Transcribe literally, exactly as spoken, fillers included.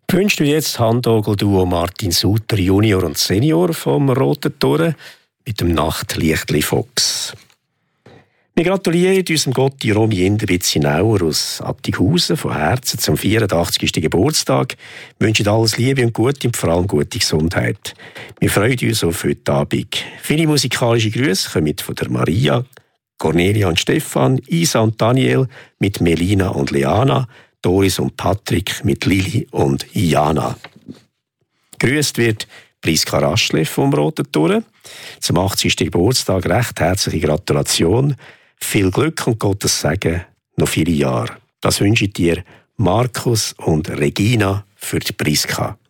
Wünschst du jetzt Handogel-Duo Martin Suter Junior und Senior vom Roten Toren mit dem Nachtlichtli Fox. Wir gratulieren unserem Gotti Romy Inderwitz-Hinauer aus Attighausen von Herzen zum vierundachtzigsten Geburtstag. Wir wünschen alles Liebe und Gute und vor allem gute Gesundheit. Wir freuen uns auf heute Abend. Viele musikalische Grüße kommen von der Maria, Cornelia und Stefan, Isa und Daniel mit Melina und Leana, Doris und Patrick mit Lili und Jana. Grüßt wird Priska Raschle vom Roten Toren. Zum achtzigsten Geburtstag recht herzliche Gratulation. Viel Glück und Gottes Segen noch viele Jahre. Das wünsche ich dir Markus und Regina für die Priska.